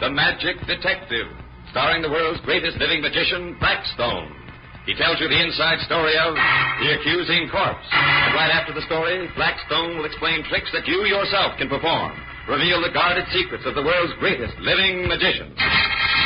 The Magic Detective, starring the world's greatest living magician, Blackstone. He tells you the inside story of The Accusing Corpse. And right after the story, Blackstone will explain tricks that you yourself can perform, reveal the guarded secrets of the world's greatest living magician.